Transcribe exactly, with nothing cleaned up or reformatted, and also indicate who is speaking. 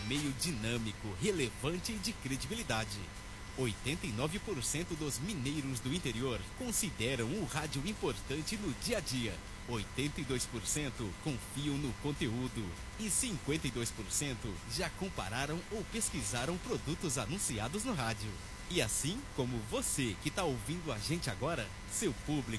Speaker 1: meio dinâmico, relevante e de credibilidade. oitenta e nove por cento dos mineiros do interior consideram o rádio importante no dia a dia. oitenta e dois por cento confiam no conteúdo. E cinquenta e dois por cento já compararam ou pesquisaram produtos anunciados no rádio. E assim como você que está ouvindo a gente agora, seu público